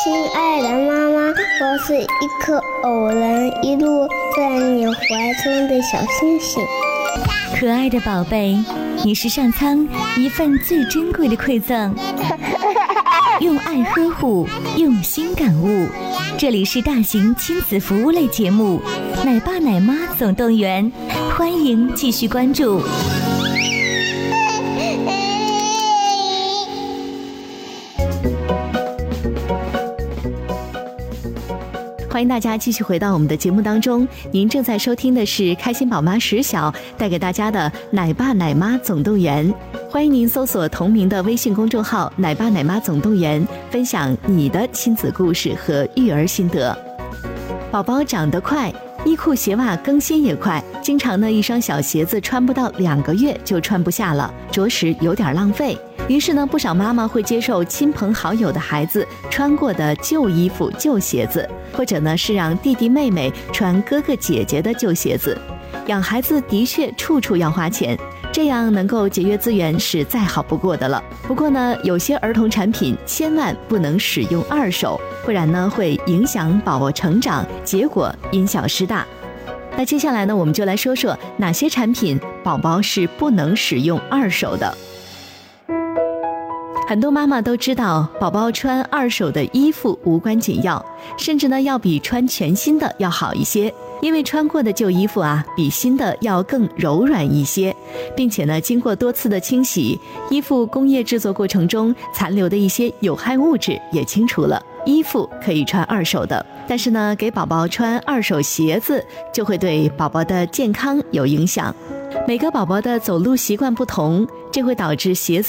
亲爱的妈妈，我是一颗偶然一路在你怀中的小星星。 可爱的宝贝，你是上苍一份最珍贵的馈赠，用爱呵护，用心感悟。这里是大型亲子服务类节目《奶爸奶妈总动员》，欢迎继续关注。欢迎大家继续回到我们的节目当中，您正在收听的是开心宝妈石小带给大家的奶爸奶妈总动员。欢迎您搜索同名的微信公众号奶爸奶妈总动员，分享你的亲子故事和育儿心得。宝宝长得快，衣裤鞋袜更新也快，经常呢一双小鞋子穿不到2个月就穿不下了，着实有点浪费。于是呢，不少妈妈会接受亲朋好友的孩子穿过的旧衣服、旧鞋子，或者呢是让弟弟妹妹穿哥哥姐姐的旧鞋子。养孩子的确处处要花钱，这样能够节约资源是再好不过的了。不过呢，有些儿童产品千万不能使用二手，不然呢会影响宝宝成长，结果因小失大。那接下来呢，我们就来说说哪些产品宝宝是不能使用二手的。很多妈妈都知道，宝宝穿二手的衣服无关紧要，甚至呢要比穿全新的要好一些，因为穿过的旧衣服啊，比新的要更柔软一些，并且呢经过多次的清洗，衣服工业制作过程中残留的一些有害物质也清除了，衣服可以穿二手的。但是呢，给宝宝穿二手鞋子就会对宝宝的健康有影响。每个宝宝的走路习惯不同，这会导致鞋子